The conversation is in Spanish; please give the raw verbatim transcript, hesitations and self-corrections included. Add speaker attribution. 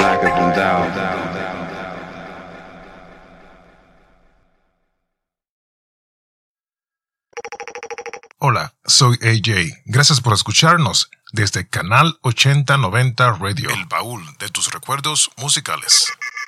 Speaker 1: Hola, soy A J. Gracias por escucharnos desde Canal ochenta noventa Radio, el baúl de tus recuerdos musicales.